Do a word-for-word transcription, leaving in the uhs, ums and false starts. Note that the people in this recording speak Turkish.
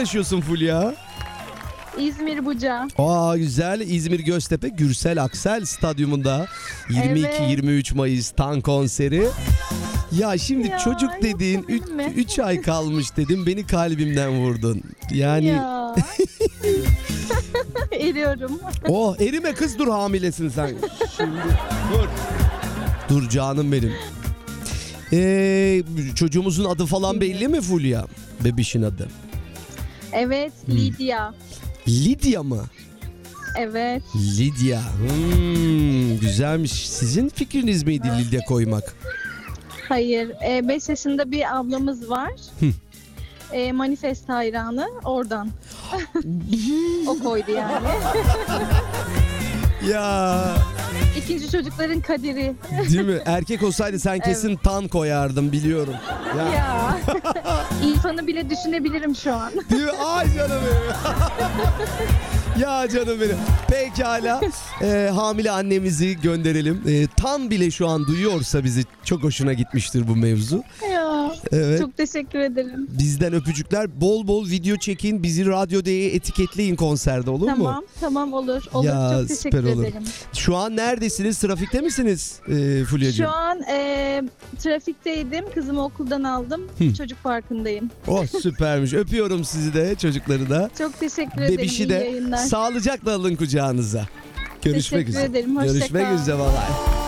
yaşıyorsun Fulya? İzmir Buca. Aa güzel. İzmir Göztepe Gürsel Aksel Stadyumunda yirmi iki yirmi üç Mayıs Tan konseri. Ya şimdi Ya, çocuk dediğin yoksa benim mi? üç ay kalmış dedim, beni kalbimden vurdun. Yani Ya. Eriyorum. oh erime kız, dur hamilesin sen. Şimdi dur. Dur canım benim. Ee, çocuğumuzun adı falan belli mi Fulya? Bebişin adı. Evet, Lidya. Lidya mı? Evet. Lidya. Hmm, güzelmiş. Sizin fikriniz miydi Lidya koymak? Hayır. beş yaşında bir ablamız var. E, manifest hayranı. Oradan. O koydu yani. Ya İkinci çocukların kaderi. değil mi? Erkek olsaydı sen kesin Tan koyardın, biliyorum. Ya. Ya. İrfan'ı bile düşünebilirim şu an. Değil mi? Ay canım benim. Ya canım benim. Pekala. Ee, hamile annemizi gönderelim. Ee, Tan bile şu an duyuyorsa bizi, çok hoşuna gitmiştir bu mevzu. Ya. Evet. Çok teşekkür ederim. Bizden öpücükler. Bol bol video çekin. Bizi Radyo D'ye etiketleyin konserde, olur mu? Tamam, tamam olur. Olur. Ya, Çok teşekkür süper olur. ederim. Şu an neredesiniz? Trafikte misiniz e, Fulya'cığım? Şu an e, trafikteydim. Kızımı okuldan aldım. Hı. Çocuk parkındayım. Oh süpermiş. Öpüyorum sizi de, çocukları da. Çok teşekkür ederim. Bebişi İyi de yayınlar. sağlıcakla alın kucağınıza. Görüşmek Teşekkür üzere. ederim. Hoşça Görüşmek kal. üzere. Bye bye.